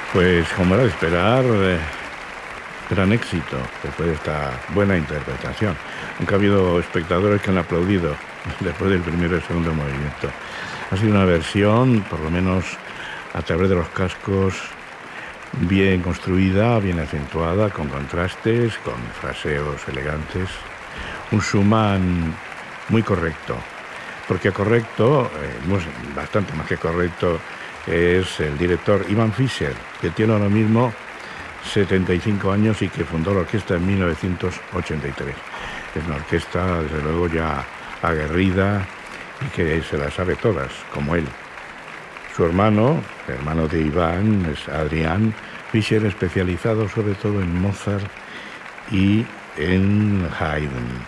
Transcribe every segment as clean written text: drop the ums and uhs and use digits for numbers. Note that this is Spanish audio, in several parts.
Pues como era de esperar, gran éxito después de esta buena interpretación. Aunque ha habido espectadores que han aplaudido después del primero y segundo movimiento. Ha sido una versión, por lo menos a través de los cascos, bien construida, bien acentuada, con contrastes, con fraseos elegantes. Un Schumann muy correcto, porque correcto, bastante más que correcto, es el director Ivan Fischer, que tiene ahora mismo 75 años y que fundó la orquesta en 1983. Es una orquesta, desde luego, ya aguerrida y que se las sabe todas, como él. Su hermano de Iván, es Adrián Fischer, especializado sobre todo en Mozart y en Haydn.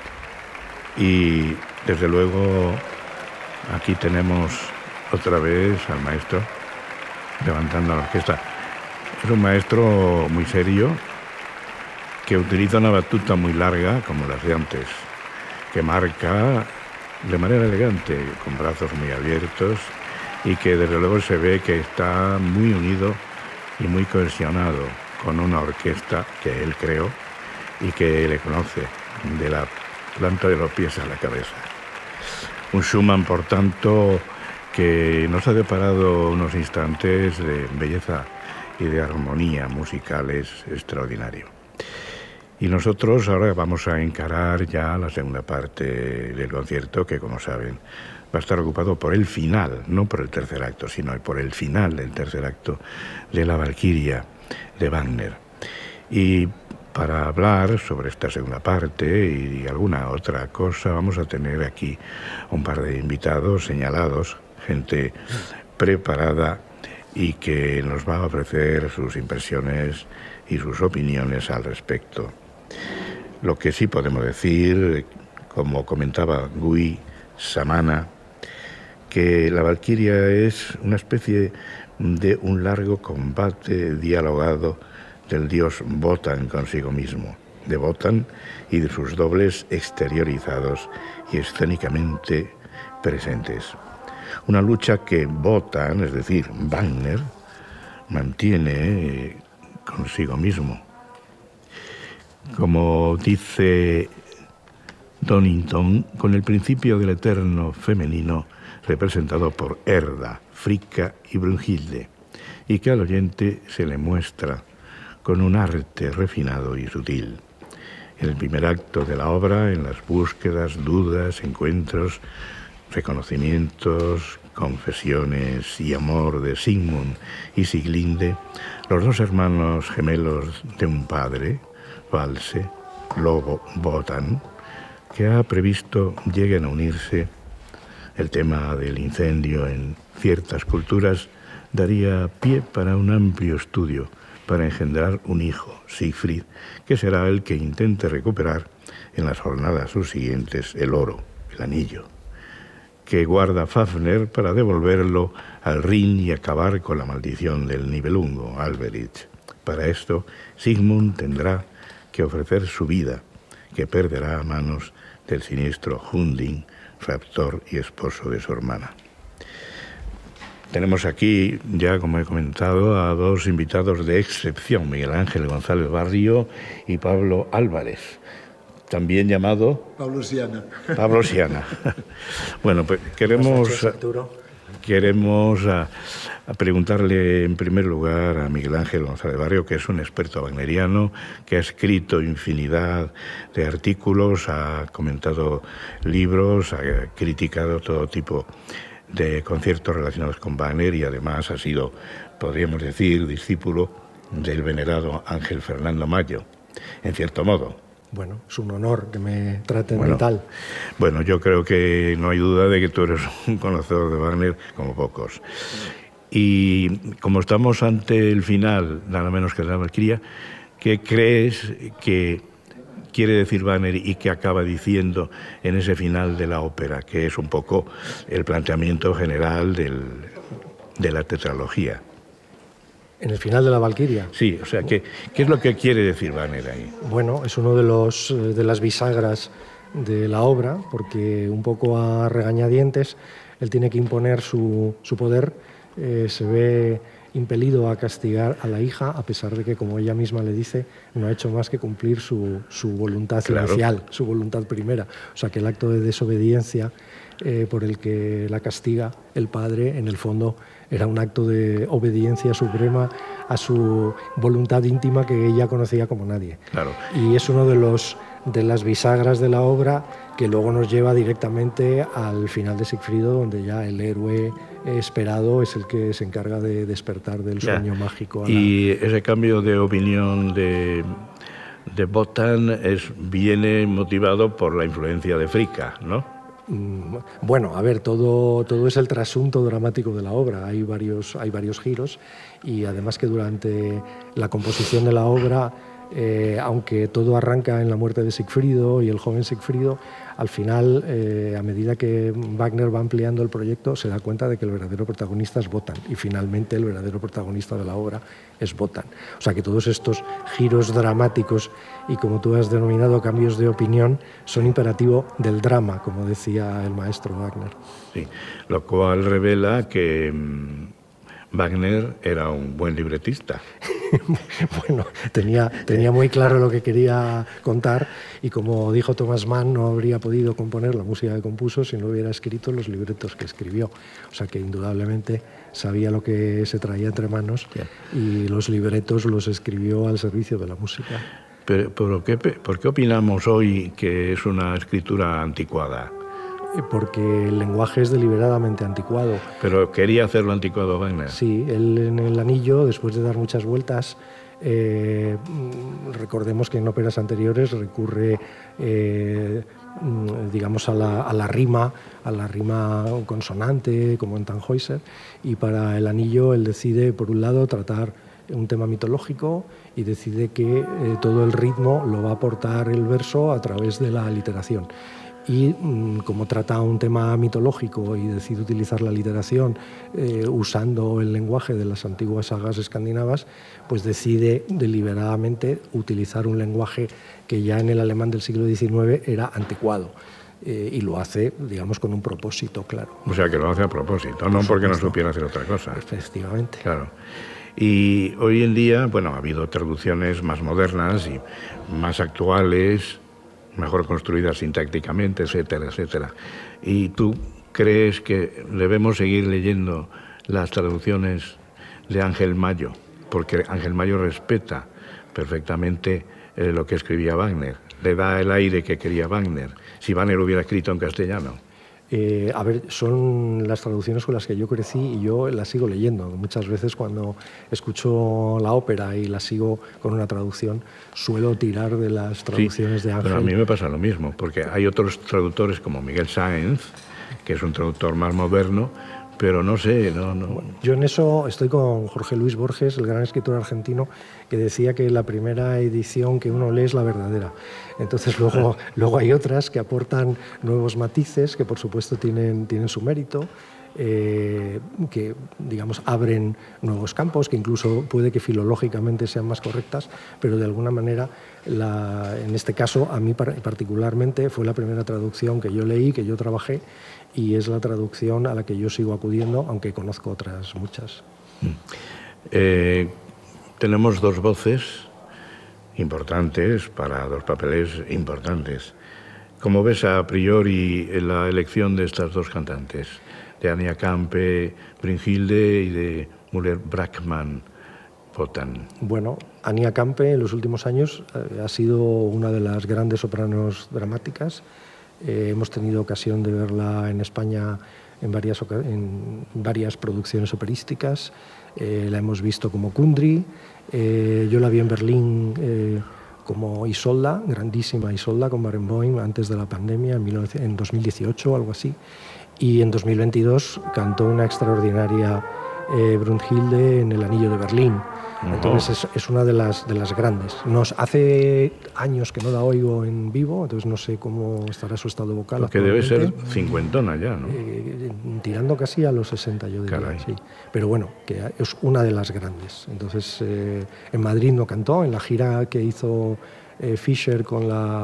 Y, desde luego, aquí tenemos otra vez al maestro levantando la orquesta. Es un maestro muy serio que utiliza una batuta muy larga, como las de antes, que marca de manera elegante, con brazos muy abiertos, y que desde luego se ve que está muy unido y muy cohesionado con una orquesta que él creó y que le conoce de la planta de los pies a la cabeza. Un Schumann, por tanto, que nos ha deparado unos instantes de belleza y de armonía musicales extraordinario. Y nosotros ahora vamos a encarar ya la segunda parte del concierto, que, como saben, va a estar ocupado por el final, no por el tercer acto, sino por el final del tercer acto de La Valquiria de Wagner. Y para hablar sobre esta segunda parte y alguna otra cosa, vamos a tener aquí un par de invitados señalados, gente preparada y que nos va a ofrecer sus impresiones y sus opiniones al respecto. Lo que sí podemos decir, como comentaba Guy Samana, que La Valquiria es una especie de un largo combate dialogado del dios Wotan consigo mismo, de Wotan y de sus dobles exteriorizados y escénicamente presentes. Una lucha que Wotan, es decir, Wagner, mantiene consigo mismo. Como dice Donington, con el principio del eterno femenino representado por Herda, Fricka y Brunhilde, y que al oyente se le muestra con un arte refinado y sutil. En el primer acto de la obra, en las búsquedas, dudas, encuentros, reconocimientos, confesiones y amor de Sigmund y Sieglinde, los dos hermanos gemelos de un padre, Valse, Lobo, Wotan, que ha previsto lleguen a unirse. El tema del incendio en ciertas culturas daría pie para un amplio estudio para engendrar un hijo, Siegfried, que será el que intente recuperar en las jornadas subsiguientes el oro, el anillo, que guarda Fafner para devolverlo al Rin y acabar con la maldición del Nibelungo, Alberich. Para esto, Sigmund tendrá que ofrecer su vida, que perderá a manos del siniestro Hunding, raptor y esposo de su hermana. Tenemos aquí, ya como he comentado, a dos invitados de excepción, Miguel Ángel González Barrio y Pablo Álvarez, también llamado Pablo Siana. Pablo Siana. Bueno, pues queremos a preguntarle en primer lugar a Miguel Ángel González Barrio, que es un experto wagneriano, que ha escrito infinidad de artículos, ha comentado libros, ha criticado todo tipo de conciertos relacionados con Wagner y además ha sido, podríamos decir, discípulo del venerado Ángel Fernando Mayo, en cierto modo. Bueno, es un honor que me traten de tal. Bueno, yo creo que no hay duda de que tú eres un conocedor de Wagner como pocos. Y como estamos ante el final, nada menos que de La Valquiria, ¿qué crees que quiere decir Wagner y que acaba diciendo en ese final de la ópera, que es un poco el planteamiento general de la tetralogía? ¿En el final de La Valquiria? Sí, o sea, ¿qué es lo que quiere decir Wagner ahí? Bueno, es uno de las bisagras de la obra, porque un poco a regañadientes él tiene que imponer su poder. Se ve impelido a castigar a la hija, a pesar de que, como ella misma le dice, no ha hecho más que cumplir su voluntad inicial, su voluntad primera. O sea, que el acto de desobediencia por el que la castiga el padre, en el fondo, era un acto de obediencia suprema a su voluntad íntima que ella conocía como nadie. Claro. Y es uno de las bisagras de la obra que luego nos lleva directamente al final de Sigfrido, donde ya el héroe esperado es el que se encarga de despertar del sueño mágico. Y ese cambio de opinión de Wotan viene motivado por la influencia de Fricka, ¿no? Bueno, a ver, todo es el trasunto dramático de la obra. Hay varios giros y además que durante la composición de la obra, aunque todo arranca en la muerte de Sigfrido y el joven Sigfrido, al final, a medida que Wagner va ampliando el proyecto, se da cuenta de que el verdadero protagonista es Wotan y finalmente el verdadero protagonista de la obra es Wotan. O sea que todos estos giros dramáticos y, como tú has denominado, cambios de opinión, son imperativo del drama, como decía el maestro Wagner. Sí, lo cual revela que Wagner era un buen libretista. Bueno, tenía muy claro lo que quería contar y, como dijo Thomas Mann, no habría podido componer la música que compuso si no hubiera escrito los libretos que escribió. O sea que indudablemente sabía lo que se traía entre manos y los libretos los escribió al servicio de la música. Pero ¿por qué opinamos hoy que es una escritura anticuada? Porque el lenguaje es deliberadamente anticuado. Pero quería hacerlo anticuado Wagner. Sí, él en El Anillo, después de dar muchas vueltas, recordemos que en óperas anteriores recurre, digamos, a la rima consonante, como en Tannhäuser, y para El Anillo él decide, por un lado, tratar un tema mitológico y decide que todo el ritmo lo va a aportar el verso a través de la literación. Y como trata un tema mitológico y decide utilizar la literación usando el lenguaje de las antiguas sagas escandinavas, pues decide deliberadamente utilizar un lenguaje que ya en el alemán del siglo XIX era anticuado. Y lo hace, digamos, con un propósito claro. O sea, que lo hace a propósito, no porque no supiera hacer otra cosa. Efectivamente. Claro. Y hoy en día, bueno, ha habido traducciones más modernas y más actuales, mejor construidas sintácticamente, etcétera, etcétera. ¿Y tú crees que debemos seguir leyendo las traducciones de Ángel Mayo? Porque Ángel Mayo respeta perfectamente lo que escribía Wagner, le da el aire que quería Wagner, si Wagner hubiera escrito en castellano. A ver, son las traducciones con las que yo crecí y yo las sigo leyendo. Muchas veces cuando escucho la ópera y la sigo con una traducción, suelo tirar de las traducciones de Ángel. Pero a mí me pasa lo mismo, porque hay otros traductores como Miguel Sáenz, que es un traductor más moderno, pero no sé, no. Bueno, yo en eso estoy con Jorge Luis Borges, el gran escritor argentino, que decía que la primera edición que uno lee es la verdadera. Entonces luego hay otras que aportan nuevos matices, que por supuesto tienen su mérito, que, digamos, abren nuevos campos, que incluso puede que filológicamente sean más correctas, pero de alguna manera, en este caso, a mí particularmente, fue la primera traducción que yo leí, que yo trabajé, y es la traducción a la que yo sigo acudiendo, aunque conozco otras muchas. Tenemos dos voces importantes para dos papeles importantes. ¿Cómo ves a priori la elección de estas dos cantantes? De Anja Campe, Brünnhilde, y de Müller-Brakmann, Wotan. Bueno, Anja Campe en los últimos años ha sido una de las grandes sopranos dramáticas. Hemos tenido ocasión de verla en España en varias producciones operísticas. La hemos visto como Kundry. Yo la vi en Berlín como Isolda, grandísima Isolda, con Barenboim, antes de la pandemia, en 2018 o algo así. Y en 2022 cantó una extraordinaria Brünnhilde en El Anillo de Berlín. Entonces es una de las grandes. Hace años que no la oigo en vivo, entonces no sé cómo estará su estado vocal. Porque debe ser cincuentona ya, ¿no? Tirando casi a los 60, yo diría. Sí. Pero bueno, que es una de las grandes. Entonces en Madrid no cantó, en la gira que hizo Fischer con la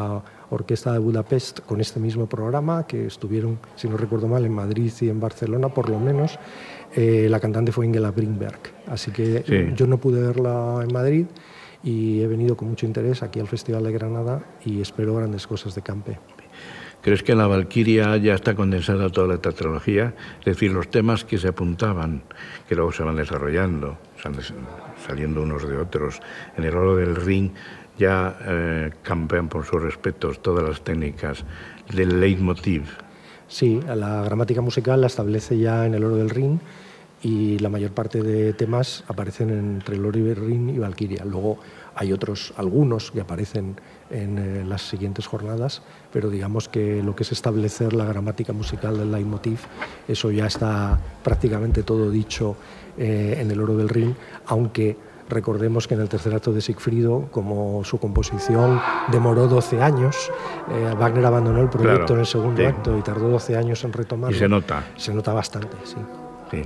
Orquesta de Budapest con este mismo programa, que estuvieron, si no recuerdo mal, en Madrid y en Barcelona, por lo menos. La cantante fue Ingela Bringberg, así que sí, yo no pude verla en Madrid y he venido con mucho interés aquí al Festival de Granada y espero grandes cosas de Campe. ¿Crees que en la Valquiria ya está condensada toda la tetralogía? Es decir, los temas que se apuntaban, que luego se van desarrollando, saliendo unos de otros. En el Oro del Rin ya campean por sus respetos todas las técnicas del leitmotiv. Sí, la gramática musical la establece ya en el Oro del Rin y la mayor parte de temas aparecen entre el Oro del Rin y Valquiria. Luego hay algunos que aparecen en las siguientes jornadas, pero digamos que lo que es establecer la gramática musical del leitmotiv, eso ya está prácticamente todo dicho en el Oro del Rin, aunque recordemos que en el tercer acto de Sigfrido, como su composición demoró 12 años, Wagner abandonó el proyecto en el segundo acto y tardó 12 años en retomarlo. Y se nota. Se nota bastante, sí. Sí.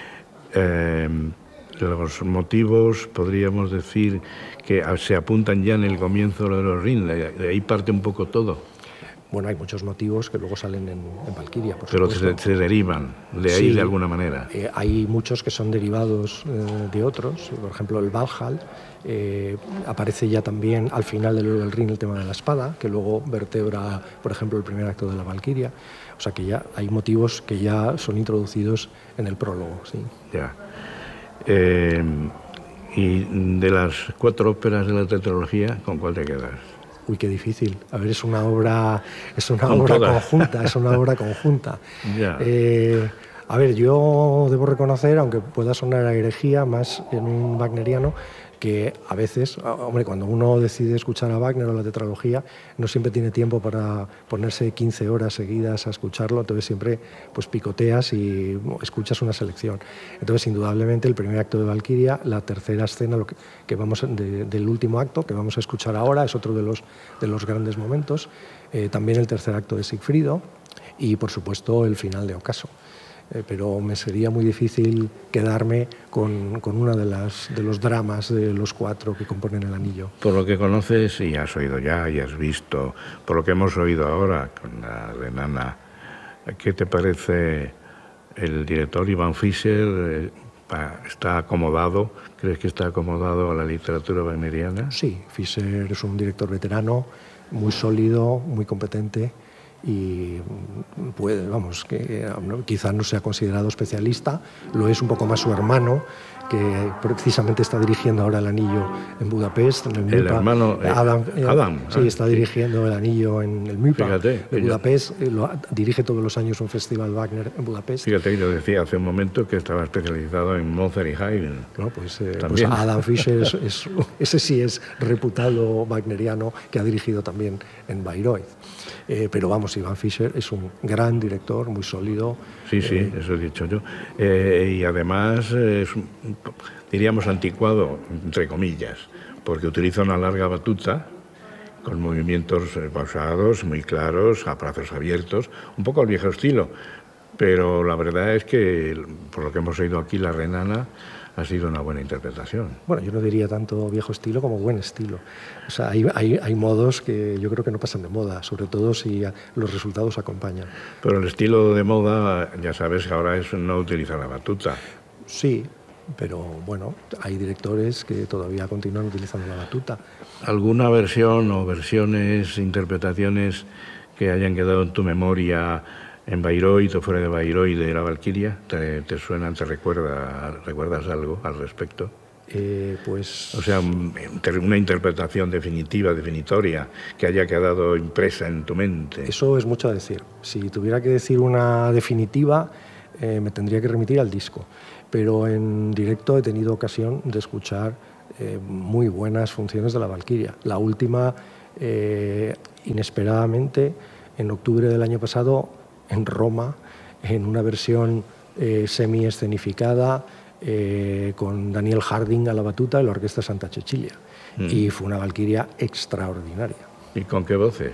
Los motivos, podríamos decir, que se apuntan ya en el comienzo de los Rin, de ahí parte un poco todo. Bueno, hay muchos motivos que luego salen en Valquiria, por pero supuesto. se derivan de ahí, sí, de alguna manera. Hay muchos que son derivados de otros. Por ejemplo, el Valhall aparece ya también al final del Oro del Rin el tema de la espada, que luego vertebra, por ejemplo, el primer acto de la Valquiria. O sea que ya hay motivos que ya son introducidos en el prólogo. Sí. Ya. Y de las 4 óperas de la tetralogía, ¿con cuál te quedas? Uy, qué difícil. A ver, es una obra conjunta, es una obra conjunta. Ya. A ver, yo debo reconocer, aunque pueda sonar a herejía, más en un wagneriano, que a veces, hombre, cuando uno decide escuchar a Wagner o la tetralogía, no siempre tiene tiempo para ponerse 15 horas seguidas a escucharlo, entonces siempre pues picoteas y escuchas una selección. Entonces, indudablemente, el primer acto de Valquiria, la tercera escena que vamos del último acto, que vamos a escuchar ahora, es otro de los grandes momentos. También el tercer acto de Sigfrido y, por supuesto, el final de Ocaso. Pero me sería muy difícil quedarme con uno de los dramas de los 4 que componen el Anillo. Por lo que conoces y has oído ya y has visto, por lo que hemos oído ahora con la Renana, ¿qué te parece el director Ivan Fischer? ¿Está acomodado? ¿Crees que está acomodado a la literatura wagneriana? Sí, Fischer es un director veterano, muy sólido, muy competente. Y puede, vamos, que quizás no sea considerado especialista, lo es un poco más su hermano, que precisamente está dirigiendo ahora el Anillo en Budapest, en el MIPA. El hermano Adam. Sí, está dirigiendo el Anillo en el MIPA de Budapest, dirige todos los años un festival Wagner en Budapest. Fíjate, yo decía hace un momento que estaba especializado en Mozart y Haydn. No, pues Adam Fischer ese sí es reputado wagneriano, que ha dirigido también en Bayreuth. Pero vamos, Ivan Fischer es un gran director, muy sólido. Sí, eso he dicho yo. Y además es, diríamos, anticuado, entre comillas, porque utiliza una larga batuta con movimientos pausados, muy claros, a brazos abiertos, un poco al viejo estilo. Pero la verdad es que, por lo que hemos oído aquí, la Renana ha sido una buena interpretación. Bueno, yo no diría tanto viejo estilo como buen estilo. O sea, hay modos que yo creo que no pasan de moda, sobre todo si los resultados acompañan. Pero el estilo de moda, ya sabes que ahora es no utilizar la batuta. Sí, pero bueno, hay directores que todavía continúan utilizando la batuta. ¿Alguna versión o versiones, interpretaciones que hayan quedado en tu memoria en Bayreuth o fuera de Bayreuth de la Valquiria? ¿Te suenan, recuerdas algo al respecto? Pues... O sea, una interpretación definitoria, que haya quedado impresa en tu mente. Eso es mucho a decir. Si tuviera que decir una definitiva, me tendría que remitir al disco. Pero en directo he tenido ocasión de escuchar muy buenas funciones de la Valquiria. La última, inesperadamente, en octubre del año pasado, en Roma, en una versión semi-escenificada, con Daniel Harding a la batuta y la Orquesta Santa Cecilia. Y fue una Valquiria extraordinaria. ¿Y con qué voces?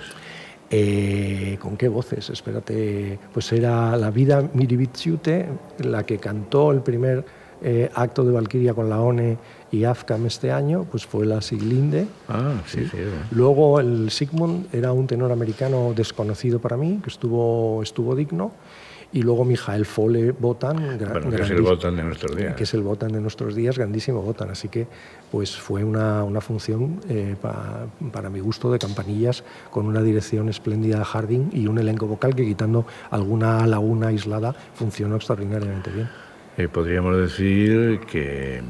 ¿Con qué voces? Espérate, pues era la Vida Miribitsute, la que cantó el primer acto de Valkyria con la ONE y AFCAM este año, pues fue la Sieglinde. Ah, sí. Luego el Sigmund era un tenor americano desconocido para mí, que estuvo digno. Y luego Michael Fole Botan, que es el Botan de nuestros días. Que es el Botan de nuestros días, grandísimo Botan. Así que pues fue una función, para mi gusto, de campanillas, con una dirección espléndida de Harding y un elenco vocal que, quitando alguna laguna aislada, funcionó extraordinariamente bien. Podríamos decir que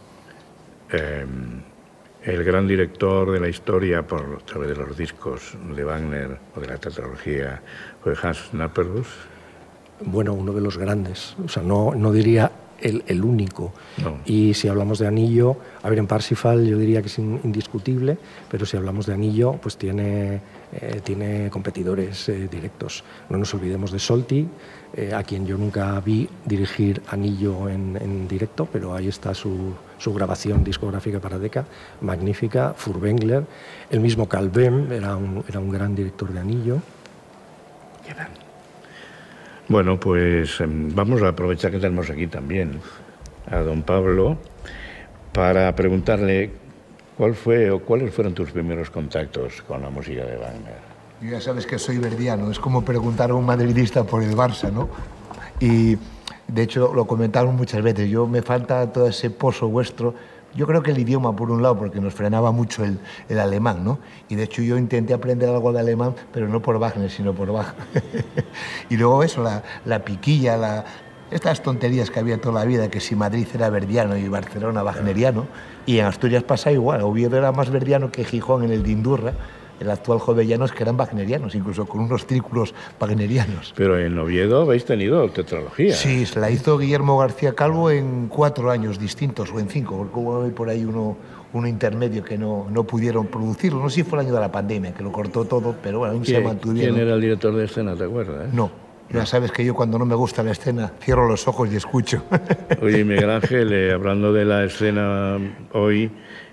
el gran director de la historia a través de los discos de Wagner o de la tetralogía fue Hans Knapperus. Bueno, uno de los grandes, o sea, no diría el único. No. Y si hablamos de anillo, a ver, en Parsifal yo diría que es indiscutible, pero si hablamos de anillo, pues tiene competidores directos. No nos olvidemos de Solti, a quien yo nunca vi dirigir anillo en directo, pero ahí está su grabación discográfica para Decca, magnífica. Furtwängler, el mismo Carl Böhm era un gran director de anillo. Qué gran. Bueno, pues vamos a aprovechar que tenemos aquí también a don Pablo para preguntarle cuáles fueron tus primeros contactos con la música de Wagner. Yo ya sabes que soy verdiano, es como preguntar a un madridista por el Barça, ¿no? Y de hecho lo comentaron muchas veces, me falta todo ese pozo vuestro. Yo creo que el idioma, por un lado, porque nos frenaba mucho el alemán, ¿no? Y de hecho yo intenté aprender algo de alemán, pero no por Wagner, sino por Bach. Y luego eso, la piquilla, estas tonterías que había toda la vida, que si Madrid era verdiano y Barcelona wagneriano, y en Asturias pasa igual, Oviedo era más verdiano que Gijón en el Dindurra, el actual Jovellanos, que eran wagnerianos, incluso con unos círculos wagnerianos. Pero en Oviedo habéis tenido tetralogía. Sí, se la hizo Guillermo García Calvo en 4 años distintos, o en 5, porque hubo por ahí uno intermedio que no pudieron producirlo. No sé si fue el año de la pandemia, que lo cortó todo, pero bueno, se mantuvieron. ¿Quién era el director de escena, te acuerdas? No. Ya sabes que yo, cuando no me gusta la escena, cierro los ojos y escucho. Oye, Miguel Ángel, hablando de la escena hoy,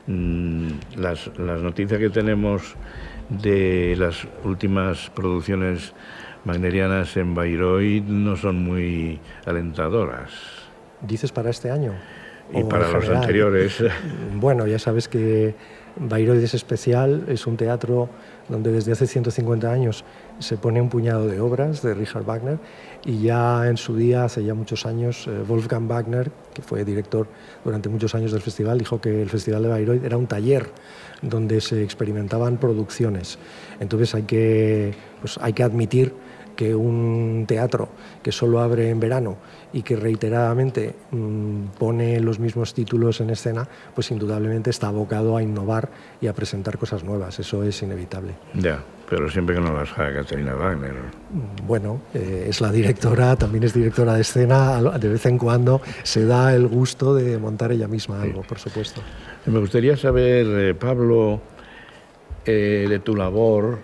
las noticias que tenemos de las últimas producciones wagnerianas en Bayreuth no son muy alentadoras. ¿Dices para este año? Y para los anteriores. Bueno, ya sabes que Bayreuth es especial, es un teatro donde desde hace 150 años se pone un puñado de obras de Richard Wagner, y ya en su día, hace ya muchos años, Wolfgang Wagner, que fue director durante muchos años del festival, dijo que el Festival de Bayreuth era un taller donde se experimentaban producciones. Entonces hay que admitir que un teatro que solo abre en verano y que reiteradamente pone los mismos títulos en escena, pues indudablemente está abocado a innovar y a presentar cosas nuevas. Eso es inevitable. Ya, pero siempre que no las haga Caterina Wagner. Bueno, es la directora, también es directora de escena. De vez en cuando se da el gusto de montar ella misma algo, por supuesto. Me gustaría saber, Pablo, de tu labor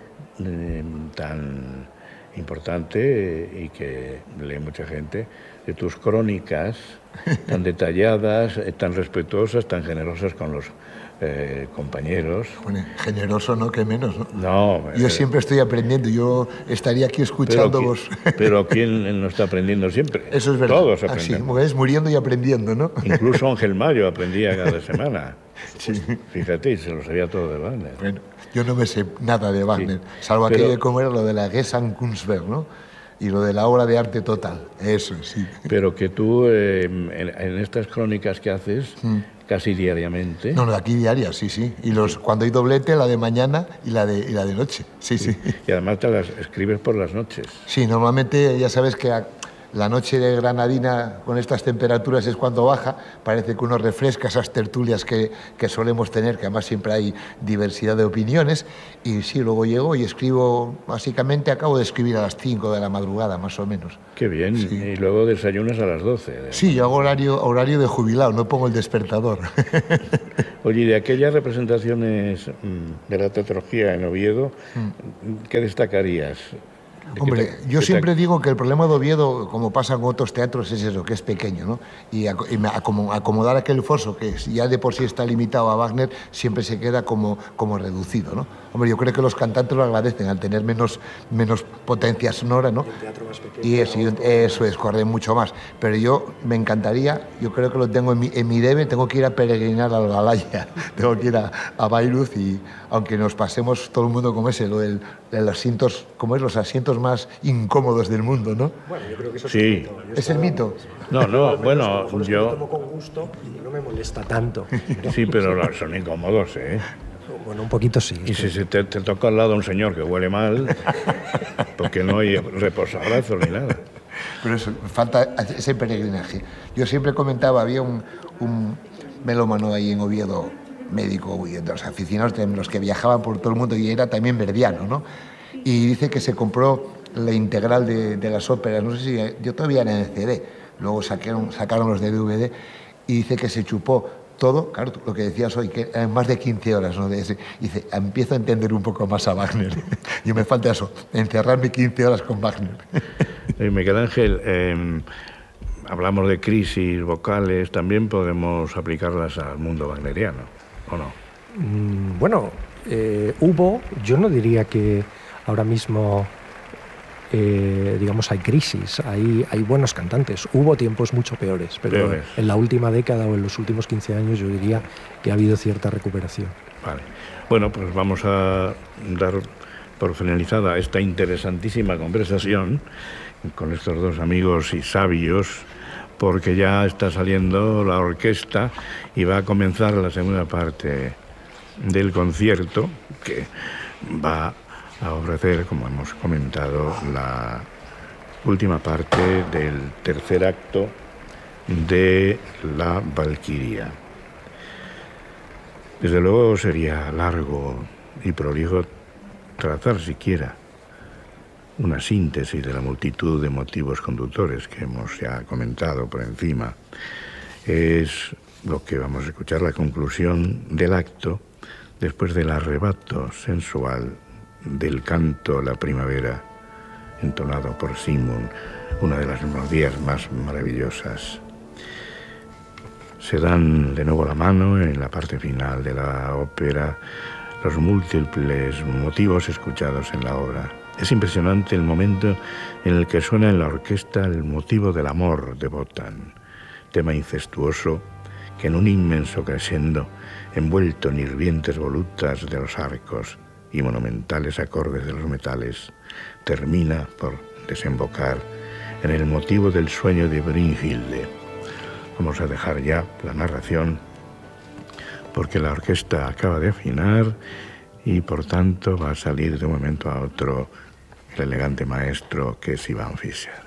tan importante y que lee mucha gente, de tus crónicas tan detalladas, tan respetuosas, tan generosas con los compañeros. Bueno, generoso no, que menos, ¿no? No. Yo siempre estoy aprendiendo, yo estaría aquí escuchándoos. Pero ¿quién no está aprendiendo siempre? Eso es verdad. Todos aprendemos. Así, es muriendo y aprendiendo, ¿no? Incluso Ángel Mayo aprendía cada semana. Sí. Fíjate, se lo sabía todo de Wagner. Bueno, yo no me sé nada de Wagner, sí, salvo aquello de cómo era lo de la Gesamtkunstwerk, ¿no? Y lo de la obra de arte total, eso sí. Pero que tú, en estas crónicas que haces, casi diariamente... No, aquí diarias, sí. Y cuando hay doblete, la de mañana y la de noche, sí. Y además te las escribes por las noches. Sí, normalmente ya sabes que la noche de granadina con estas temperaturas es cuando baja, parece que uno refresca esas tertulias que solemos tener, que además siempre hay diversidad de opiniones, y sí, luego llego y escribo, básicamente acabo de escribir a las 5 de la madrugada, más o menos. Qué bien, sí. Y luego desayunas a las 12. Sí, yo hago horario de jubilado, no pongo el despertador. Oye, de aquellas representaciones de la tetralogía en Oviedo, ¿qué destacarías? Hombre, yo siempre digo que el problema de Oviedo, como pasa con otros teatros, es eso, que es pequeño, ¿no? Y acomodar aquel foso, que ya de por sí está limitado a Wagner, siempre se queda como reducido, ¿no? Hombre, yo creo que los cantantes lo agradecen al tener menos potencia sonora, ¿no? Y eso es, corre mucho más. Pero yo me encantaría, yo creo que lo tengo en mi debe, tengo que ir a peregrinar al Galaya, tengo que ir a Bayreuth, y aunque nos pasemos todo el mundo como ese, lo de los asientos, como es, los asientos más incómodos del mundo, ¿no? Bueno, yo creo que eso sí. es un mito. ¿Es el mito? No, bueno, yo... Lo tomo con gusto y no me molesta tanto. Sí, pero son incómodos, ¿eh? Bueno, un poquito sí. Y si te toca al lado un señor que huele mal, porque no hay reposabrazos ni nada. Pero eso, falta ese peregrinaje. Yo siempre comentaba, había un melómano ahí en Oviedo, médico, y de los aficionados, de los que viajaban por todo el mundo, y era también verdiano, ¿no? Y dice que se compró la integral de las óperas, no sé si, yo todavía era en el CD, luego sacaron los de DVD, y dice que se chupó todo, claro, lo que decías hoy, que eran más de 15 horas, ¿no? Dice, empiezo a entender un poco más a Wagner. Y me falta eso, encerrarme 15 horas con Wagner. Miguel Ángel, hablamos de crisis vocales, también podemos aplicarlas al mundo wagneriano, ¿o no? Bueno, yo no diría que ahora mismo, digamos, hay crisis, hay buenos cantantes. Hubo tiempos mucho peores, pero en la última década o en los últimos 15 años yo diría que ha habido cierta recuperación. Vale. Bueno, pues vamos a dar por finalizada esta interesantísima conversación con estos dos amigos y sabios, porque ya está saliendo la orquesta y va a comenzar la segunda parte del concierto, que va a ofrecer, como hemos comentado, la última parte del tercer acto de La Valquiria. Desde luego sería largo y prolijo trazar siquiera una síntesis de la multitud de motivos conductores que hemos ya comentado por encima. Es lo que vamos a escuchar, la conclusión del acto, después del arrebato sensual del canto a la primavera, entonado por Simon, una de las melodías más maravillosas. Se dan de nuevo la mano en la parte final de la ópera los múltiples motivos escuchados en la obra. Es impresionante el momento en el que suena en la orquesta el motivo del amor de Wotan, tema incestuoso que en un inmenso crescendo, envuelto en hirvientes volutas de los arcos y monumentales acordes de los metales, termina por desembocar en el motivo del sueño de Brynhilde. Vamos a dejar ya la narración porque la orquesta acaba de afinar y por tanto va a salir de un momento a otro el elegante maestro que es Ivan Fischer.